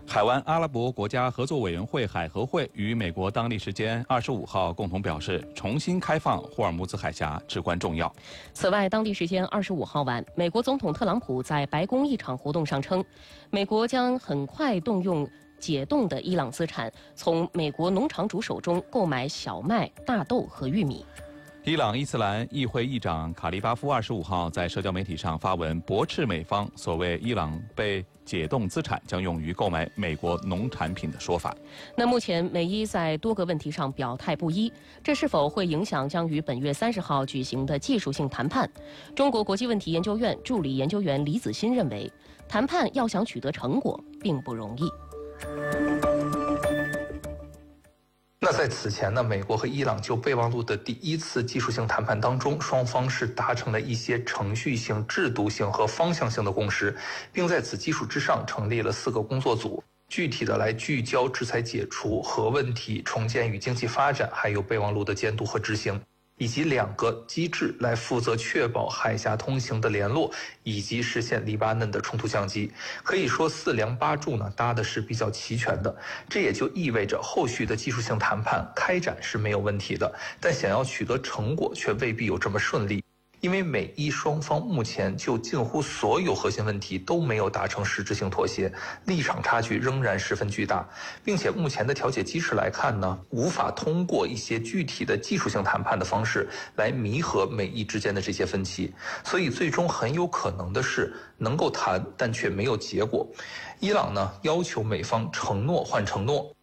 海湾阿拉伯国家合作委员会海合会与美国当地时间25号共同表示，重新开放霍尔木兹海峡至关重要。 此外，当地时间25号晚，美国总统特朗普在白宫一场活动上称，美国将很快动用解冻的伊朗资产，从美国农场主手中购买小麦、大豆和玉米。 伊朗伊斯兰议会议长卡利巴夫25号在社交媒体上发文驳斥美方所谓伊朗被解冻资产将用于购买美国农产品的说法。 那目前美伊在多个问题上表态不一，这是否会影响将于本月30号举行的技术性谈判？中国国际问题研究院助理研究员李子欣认为，谈判要想取得成果并不容易。 那在此前呢，美国和伊朗就备忘录的第一次技术性谈判当中，双方是达成了一些程序性、制度性和方向性的共识，并在此基础之上成立了4个工作组，具体的来聚焦制裁解除、核问题、重建与经济发展，还有备忘录的监督和执行，以及2个机制来负责确保海峡通行的联络，以及实现黎巴嫩的冲突降级。可以说4梁8柱呢搭的是比较齐全的，这也就意味着后续的技术性谈判开展是没有问题的，但想要取得成果却未必有这么顺利。因为美伊双方目前就近乎所有核心问题都没有达成实质性妥协，立场差距仍然十分巨大，并且目前的调解机制来看呢，无法通过一些具体的技术性谈判的方式来弥合美伊之间的这些分歧，所以最终很有可能的是能够谈，但却没有结果。伊朗呢要求美方承诺换承诺，